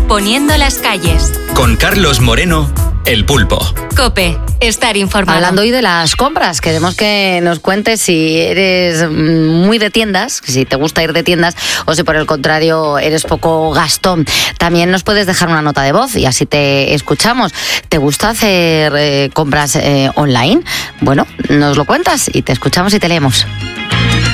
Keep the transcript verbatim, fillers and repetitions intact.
Poniendo las calles. Con Carlos Moreno, El Pulpo. COPE, estar informado. Hablando hoy de las compras, queremos que nos cuentes si eres muy de tiendas, si te gusta ir de tiendas, o si por el contrario eres poco gastón. También nos puedes dejar una nota de voz y así te escuchamos. ¿Te gusta hacer eh, compras eh, online? Bueno, nos lo cuentas y te escuchamos y te leemos.